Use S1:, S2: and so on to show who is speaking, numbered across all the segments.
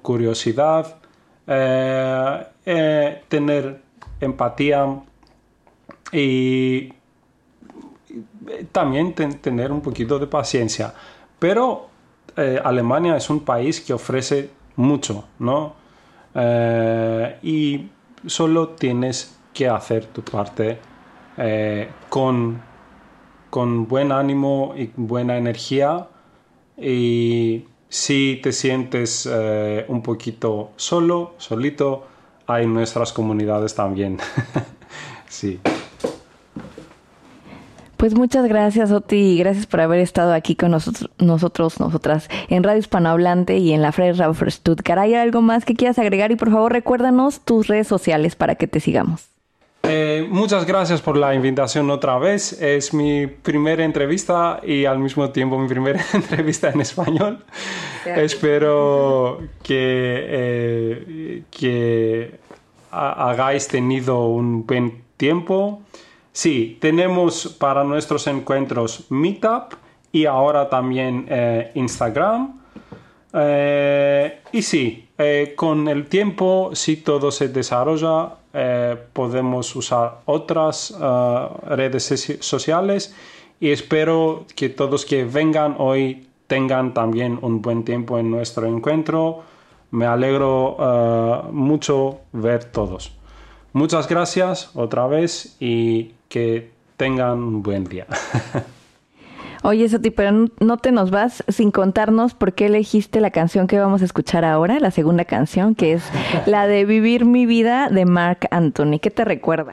S1: curiosidad, tener empatía y también tener un poquito de paciencia. Pero Alemania es un país que ofrece mucho, ¿no? Y solo tienes que hacer tu parte con buen ánimo y buena energía. Y si te sientes un poquito solito, hay nuestras comunidades también. Sí.
S2: Pues muchas gracias, Oti, y gracias por haber estado aquí con nosotras, en Radio Hispanohablante y en la Freie Radio für Stuttgart. ¿Hay algo más que quieras agregar? Y por favor, recuérdanos tus redes sociales para que te sigamos.
S1: Muchas gracias por la invitación otra vez. Es mi primera entrevista y al mismo tiempo mi primera entrevista en español. Espero que hagáis tenido un buen tiempo. Sí, tenemos para nuestros encuentros Meetup y ahora también Instagram. Y sí, con el tiempo, si todo se desarrolla, podemos usar otras redes sociales y espero que todos que vengan hoy tengan también un buen tiempo en nuestro encuentro. Me alegro mucho ver todos. Muchas gracias otra vez y que tengan un buen día.
S2: Oye, Soti, pero no te nos vas sin contarnos por qué elegiste la canción que vamos a escuchar ahora, la segunda canción, que es la de Vivir mi vida de Marc Anthony. ¿Qué te recuerda?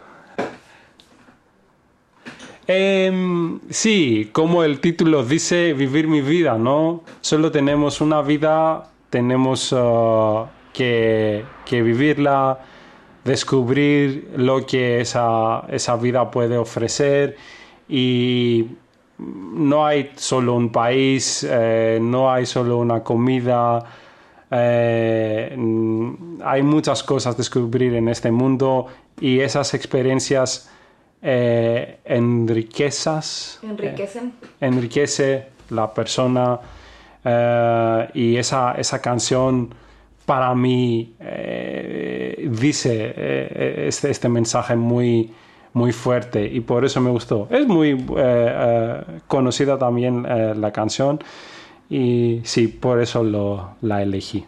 S1: Sí, como el título dice, vivir mi vida, ¿no? Solo tenemos una vida, tenemos que vivirla, descubrir lo que esa vida puede ofrecer y no hay solo un país, no hay solo una comida, hay muchas cosas a descubrir en este mundo y esas experiencias enriquece la persona y esa canción para mí dice este mensaje muy fuerte y por eso me gustó. Es muy conocida también la canción y sí, por eso la elegí.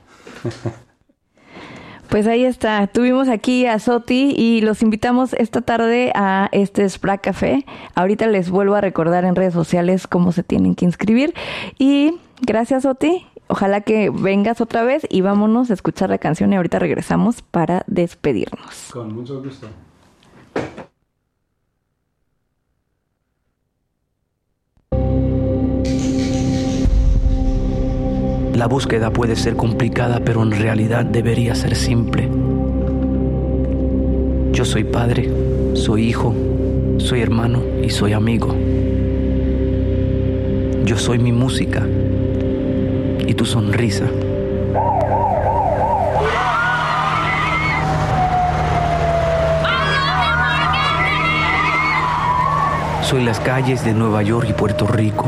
S2: Pues ahí está. Tuvimos aquí a Soti y los invitamos esta tarde a este Sprague Café. Ahorita les vuelvo a recordar en redes sociales cómo se tienen que inscribir. Y gracias, Soti. Ojalá que vengas otra vez y vámonos a escuchar la canción y ahorita regresamos para despedirnos.
S1: Con mucho gusto.
S3: La búsqueda puede ser complicada, pero en realidad debería ser simple. Yo soy padre, soy hijo, soy hermano y soy amigo. Yo soy mi música y tu sonrisa. Soy las calles de Nueva York y Puerto Rico.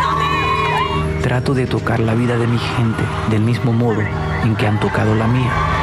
S3: Trato de tocar la vida de mi gente del mismo modo en que han tocado la mía.